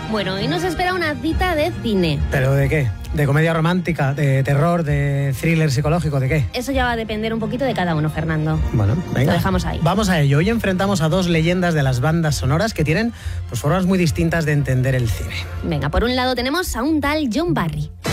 Bueno, y nos espera una cita de cine. ¿Pero de qué? ¿De comedia romántica? ¿De terror? ¿De thriller psicológico? ¿De qué? Eso ya va a depender un poquito de cada uno, Fernando. Bueno, venga. Lo dejamos ahí. Vamos a ello. Hoy enfrentamos a dos leyendas de las bandas sonoras que tienen pues, formas muy distintas de entender el cine. Venga, por un lado tenemos a un tal John Barry.